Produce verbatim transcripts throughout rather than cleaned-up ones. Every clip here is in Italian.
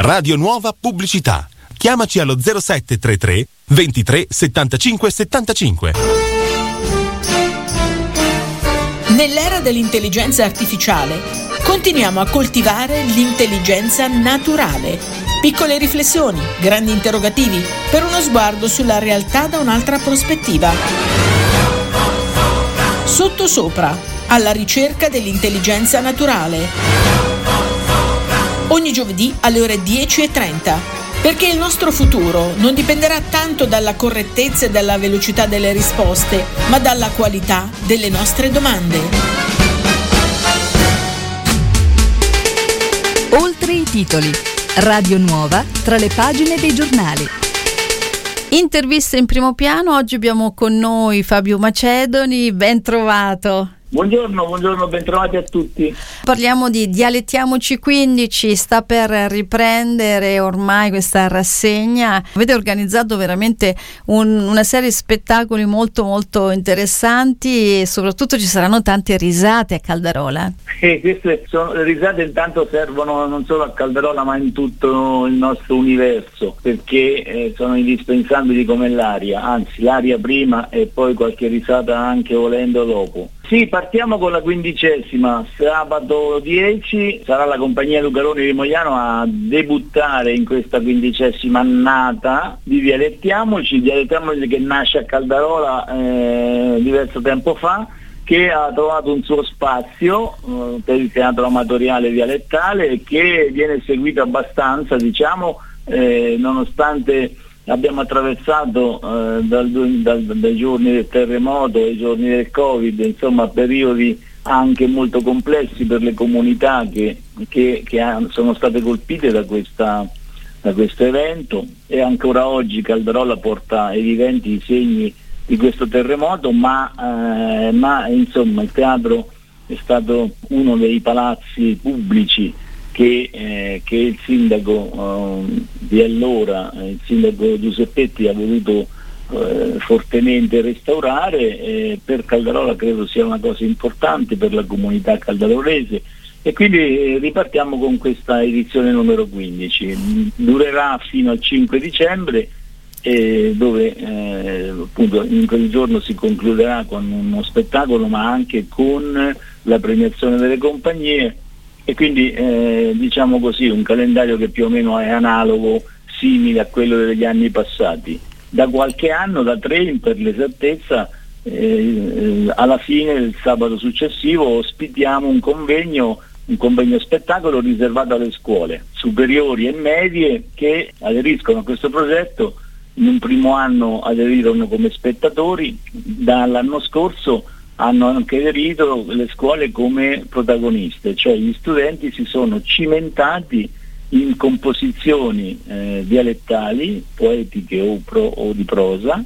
Radio Nuova Pubblicità. Chiamaci allo zero sette tre tre ventitré settantacinque settantacinque. Nell'era dell'intelligenza artificiale continuiamo a coltivare l'intelligenza naturale. Piccole riflessioni, grandi interrogativi, per uno sguardo sulla realtà da un'altra prospettiva. Sottosopra, alla ricerca dell'intelligenza naturale. Ogni giovedì alle ore dieci e trenta, perché il nostro futuro non dipenderà tanto dalla correttezza e dalla velocità delle risposte, ma dalla qualità delle nostre domande. Oltre i titoli. Radio Nuova tra le pagine dei giornali. Interviste in primo piano. Oggi abbiamo con noi Fabio Macedoni, ben trovato. Buongiorno, buongiorno, bentrovati a tutti. Parliamo di Dialettiamoci quindici, sta per riprendere ormai questa rassegna. Avete organizzato veramente un, una serie di spettacoli molto molto interessanti e soprattutto ci saranno tante risate a Caldarola. E queste sono, le risate intanto servono non solo a Caldarola ma in tutto il nostro universo, perché eh, sono indispensabili come l'aria, anzi l'aria prima e poi qualche risata anche volendo dopo. Sì, partiamo con la quindicesima, sabato dieci sarà la compagnia Lucaroni di Mogliano a debuttare in questa quindicesima annata di Dialettiamoci, Dialettiamoci che nasce a Caldarola eh, diverso tempo fa, che ha trovato un suo spazio eh, per il teatro amatoriale dialettale e che viene seguito abbastanza, diciamo, eh, nonostante abbiamo attraversato eh, dal, dal, dai giorni del terremoto ai giorni del Covid, insomma periodi anche molto complessi per le comunità che, che, che hanno, sono state colpite da, questa, da questo evento, e ancora oggi Caldarola porta evidenti i segni di questo terremoto, ma, eh, ma insomma il teatro è stato uno dei palazzi pubblici Che, eh, che il sindaco eh, di allora, il sindaco Giuseppetti, ha voluto eh, fortemente restaurare. Eh, per Caldarola credo sia una cosa importante per la comunità caldarolese, e quindi eh, ripartiamo con questa edizione numero quindici. Durerà fino al cinque dicembre, eh, dove eh, appunto in quel giorno si concluderà con uno spettacolo ma anche con la premiazione delle compagnie. E quindi eh, diciamo così un calendario che più o meno è analogo, simile a quello degli anni passati. Da qualche anno, da tre per l'esattezza, eh, alla fine del sabato successivo ospitiamo un convegno, un convegno spettacolo riservato alle scuole superiori e medie che aderiscono a questo progetto. In un primo anno aderirono come spettatori, dall'anno scorso hanno anche aderito le scuole come protagoniste, cioè gli studenti si sono cimentati in composizioni eh, dialettali, poetiche o, pro, o di prosa,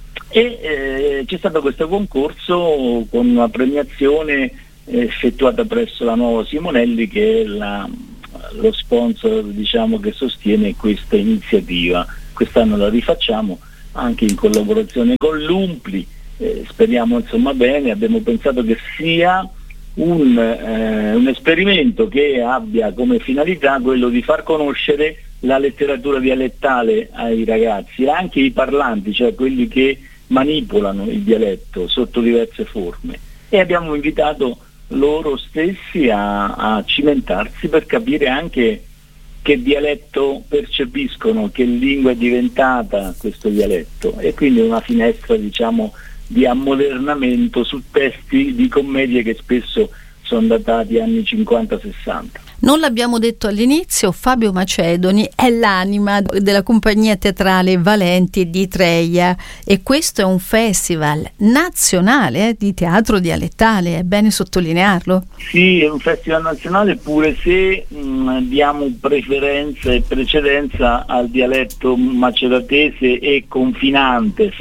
e eh, c'è stato questo concorso con una premiazione eh, effettuata presso la Nuova Simonelli, che è la, lo sponsor, diciamo, che sostiene questa iniziativa. Quest'anno la rifacciamo anche in collaborazione con l'Umpli. Eh, speriamo insomma bene. Abbiamo pensato che sia un, eh, un esperimento che abbia come finalità quello di far conoscere la letteratura dialettale ai ragazzi, anche i parlanti, cioè quelli che manipolano il dialetto sotto diverse forme, e abbiamo invitato loro stessi a, a cimentarsi per capire anche che dialetto percepiscono, che lingua è diventata questo dialetto, e quindi una finestra, diciamo, di ammodernamento su testi di commedie che spesso sono datati anni cinquanta sessanta. Non l'abbiamo detto all'inizio, Fabio Macedoni è l'anima della compagnia teatrale Valenti di Treia, e questo è un festival nazionale eh, di teatro dialettale, è bene sottolinearlo. Sì, è un festival nazionale, pure se mh, diamo preferenza e precedenza al dialetto maceratese e confinante,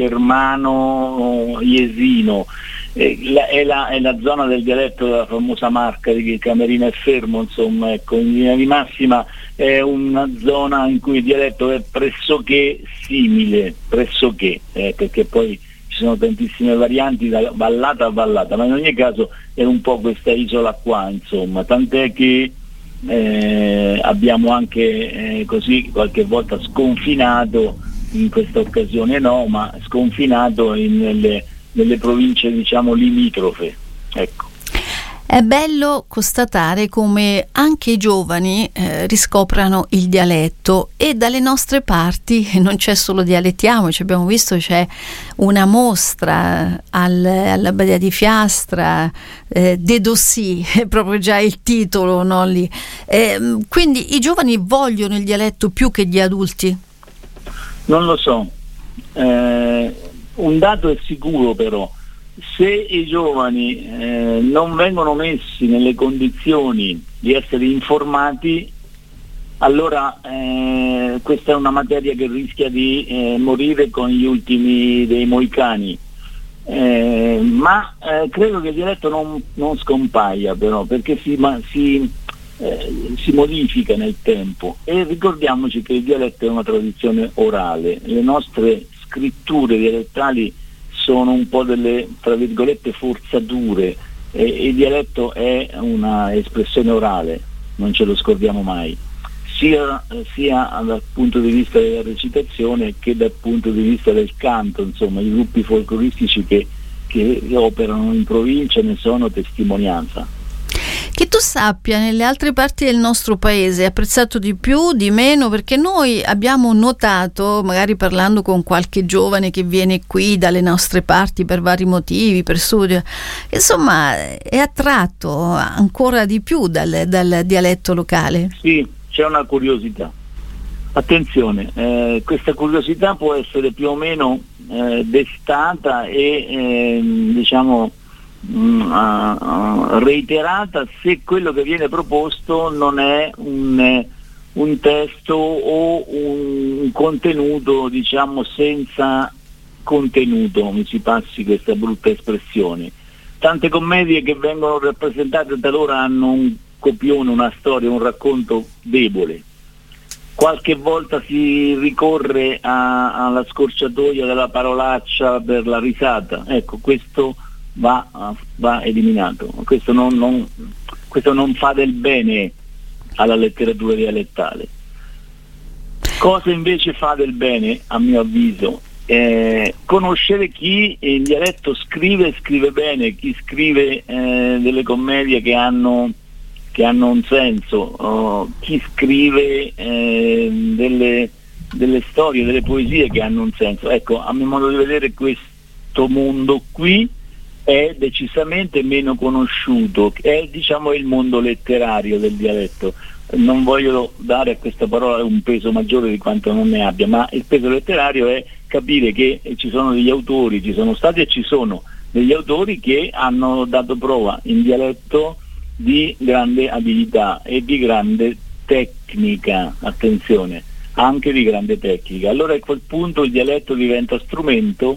fermano, iesino. Eh, la, è, la, è la zona del dialetto della famosa Marca di Camerino e Fermo, insomma, ecco, in linea di massima è una zona in cui il dialetto è pressoché simile, pressoché, eh, perché poi ci sono tantissime varianti da vallata a vallata, ma in ogni caso è un po' questa isola qua, insomma, tant'è che eh, abbiamo anche eh, così qualche volta sconfinato, in questa occasione no, ma sconfinato in, nelle, nelle province diciamo limitrofe, ecco. È bello constatare come anche i giovani eh, riscoprano il dialetto, e dalle nostre parti non c'è solo Dialettiamo, ci abbiamo visto c'è una mostra al, alla Badia di Fiastra, eh, De Dossi, è proprio già il titolo, no, lì. Eh, quindi i giovani vogliono il dialetto più che gli adulti? Non lo so, eh, un dato è sicuro però. Se i giovani eh, non vengono messi nelle condizioni di essere informati, allora eh, questa è una materia che rischia di eh, morire con gli ultimi dei moicani. Eh, ma eh, credo che il dialetto non, non scompaia però, perché si, ma, si, eh, si modifica nel tempo, e ricordiamoci che il dialetto è una tradizione orale. Le nostre scritture dialettali sono un po' delle, tra virgolette, forzature, e il dialetto è una espressione orale, non ce lo scordiamo mai, sia, sia dal punto di vista della recitazione che dal punto di vista del canto. Insomma, i gruppi folcloristici che, che operano in provincia ne sono testimonianza. Che tu sappia, nelle altre parti del nostro paese è apprezzato di più, di meno? Perché noi abbiamo notato, magari parlando con qualche giovane che viene qui dalle nostre parti per vari motivi, per studio, che insomma è attratto ancora di più dal, dal dialetto locale. Sì, c'è una curiosità. Attenzione, eh, questa curiosità può essere più o meno eh, destata e eh, diciamo Uh, uh, reiterata se quello che viene proposto non è un, un testo o un contenuto diciamo senza contenuto, mi si passi questa brutta espressione. Tante commedie che vengono rappresentate talora hanno un copione, una storia, un racconto debole. Qualche volta si ricorre a, alla scorciatoia della parolaccia per la risata, ecco, questo Va, va eliminato. Questo non, non, questo non fa del bene alla letteratura dialettale. Cosa invece fa del bene, a mio avviso? Eh, conoscere chi in dialetto scrive scrive bene, chi scrive eh, delle commedie che hanno, che hanno un senso, oh, chi scrive eh, delle, delle storie, delle poesie che hanno un senso. Ecco, a mio modo di vedere questo mondo qui è decisamente meno conosciuto, è diciamo il mondo letterario del dialetto. Non voglio dare a questa parola un peso maggiore di quanto non ne abbia, ma il peso letterario è capire che ci sono degli autori, ci sono stati e ci sono degli autori che hanno dato prova in dialetto di grande abilità e di grande tecnica, attenzione, anche di grande tecnica. Allora a quel punto il dialetto diventa strumento,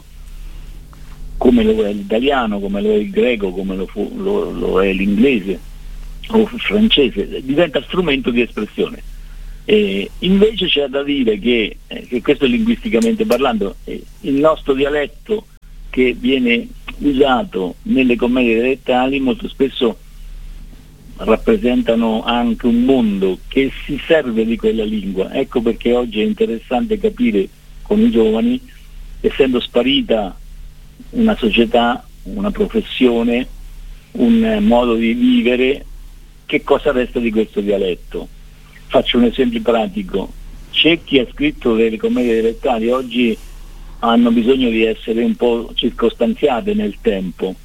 come lo è l'italiano, come lo è il greco, come lo, fu, lo, lo è l'inglese o il francese, diventa strumento di espressione. E invece c'è da dire che, eh, che questo è linguisticamente parlando, eh, il nostro dialetto che viene usato nelle commedie dialettali molto spesso rappresentano anche un mondo che si serve di quella lingua. Ecco perché oggi è interessante capire con i giovani, essendo sparita una società, una professione, un modo di vivere, che cosa resta di questo dialetto. Faccio un esempio pratico: c'è chi ha scritto delle commedie dialettali, oggi hanno bisogno di essere un po' circostanziate nel tempo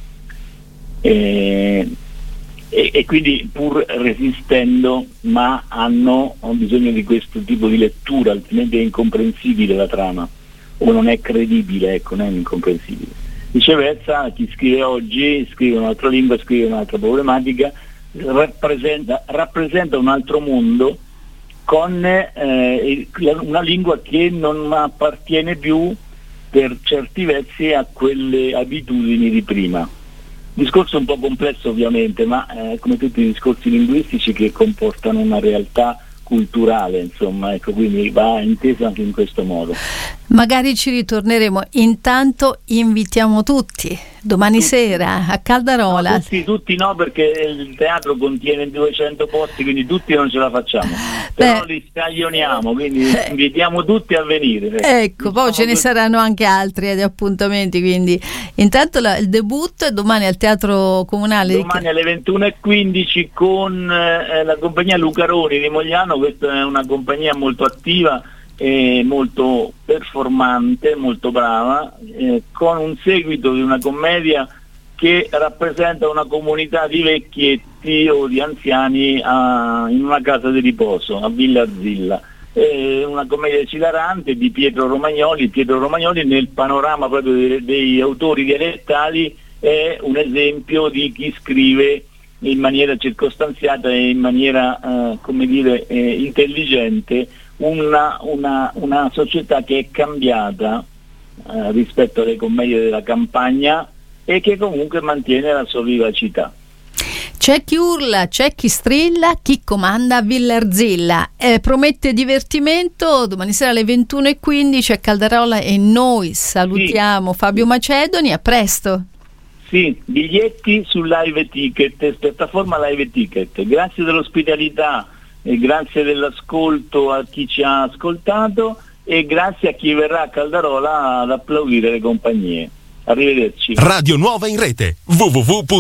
e, e, e quindi pur resistendo, ma hanno bisogno di questo tipo di lettura, altrimenti è incomprensibile la trama, o non è credibile, ecco, non è incomprensibile. Viceversa, chi scrive oggi scrive un'altra lingua, scrive un'altra problematica, rappresenta, rappresenta un altro mondo con eh, una lingua che non appartiene più per certi versi a quelle abitudini di prima. Discorso un po' complesso ovviamente, ma eh, come tutti i discorsi linguistici che comportano una realtà culturale, insomma, ecco, quindi va inteso anche in questo modo. Magari ci ritorneremo. Intanto invitiamo tutti domani tutti. sera a Caldarola. No, tutti, tutti no, perché il teatro contiene duecento posti, quindi tutti non ce la facciamo. Però Beh, li stagioniamo, quindi eh, invitiamo tutti a venire. Ecco, diciamo poi ce ne saranno anche altri di appuntamenti, quindi intanto la, il debutto è domani al Teatro Comunale. Domani alle ventuno e quindici con eh, la compagnia Lucaroni di Mogliano. Questa è una compagnia molto attiva, eh, molto performante, molto brava, eh, con un seguito di una commedia che rappresenta una comunità di vecchietti o di anziani a, in una casa di riposo a Villa Arzilla. È una commedia esilarante di Pietro Romagnoli. Pietro Romagnoli, nel panorama proprio dei, dei autori dialettali, è un esempio di chi scrive in maniera circostanziata e in maniera eh, come dire eh, intelligente una, una, una società che è cambiata eh, rispetto alle commedie della campagna e che comunque mantiene la sua vivacità. C'è chi urla, c'è chi strilla, chi comanda a Villa Arzilla. Eh, promette divertimento. Domani sera alle ventuno e quindici a Caldarola e noi salutiamo sì. Fabio Macedoni. A presto. Sì, biglietti su Live Ticket, piattaforma Live Ticket. Grazie dell'ospitalità e grazie dell'ascolto a chi ci ha ascoltato e grazie a chi verrà a Caldarola ad applaudire le compagnie. Arrivederci. Radio Nuova in rete w w w